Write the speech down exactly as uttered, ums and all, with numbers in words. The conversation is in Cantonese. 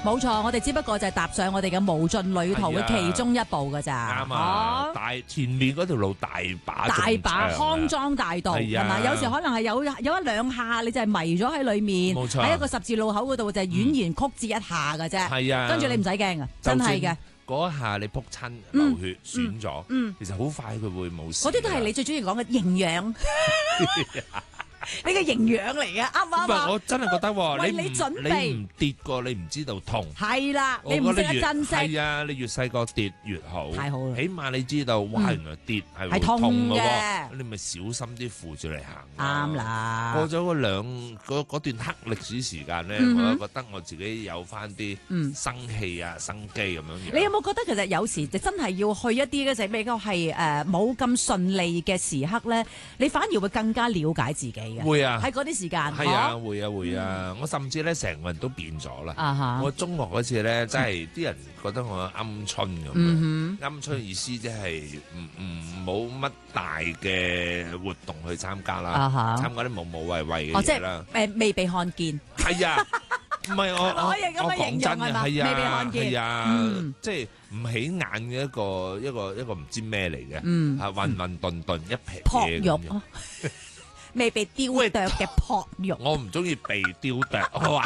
冇錯，我哋只不過就係踏上我哋嘅無盡旅途嘅其中一步㗎咋。 啱啊！大前面嗰條路大把大把康莊大道係嘛？有時可能係有有一兩下你就係迷咗喺裏面， 冇錯， 喺一個十字路口嗰度就係蜿蜒曲折一下㗎啫。係啊，跟住你唔使驚啊，真係嘅。 嗰一下你撲親流血損咗，嗯，其實好快佢會冇事。 嗰啲都係你最中意講嘅營養。你嘅營養嚟嘅，啱唔啱啊？ 唔係，我真係覺得喎， 你你準備你唔跌過，你唔知道痛。 係啦，你唔識得珍惜。 係啊，你越細個跌越好。太好啦！起碼你知道，哇，原來跌係會痛嘅喎，你咪小心啲扶住嚟行。啱啦。過咗嗰兩嗰嗰段黑歷史時間咧，我覺得我自己有翻啲生氣啊、生機咁樣。 你有冇覺得其實有時就真係要去一啲嘅就比較係誒冇咁順利嘅時刻咧，你反而會更加了解自己。 會啊， 喺嗰啲時間， 係啊，會啊，會啊，我甚至咧成個人都變咗啦。我中學嗰次咧，真係啲人覺得我鵪鶉咁。鵪鶉意思即係唔唔冇乜大嘅活動去參加啦，參加啲無無謂謂嘅嘢啦。 誒，未被看見。係啊，唔係我我我講真嘅，係啊， 未被看見。 係啊，即係唔起眼嘅一個一個一個唔知咩嚟嘅，啊混混沌沌一撇嘢咁樣。未被雕琢嘅璞玉，我唔中意被雕琢。